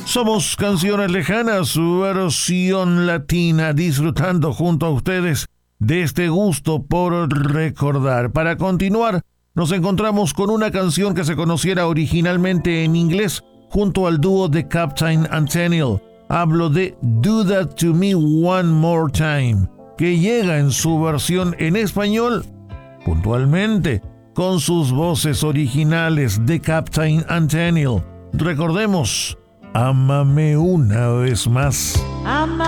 Somos Canciones Lejanas, su versión latina, disfrutando junto a ustedes de este gusto por recordar. Para continuar, nos encontramos con una canción que se conociera originalmente en inglés junto al dúo de Captain Antheniel. Hablo de Do That To Me One More Time, que llega en su versión en español, puntualmente, con sus voces originales de Captain Antheniel. Recordemos, Ámame una vez más. Ámame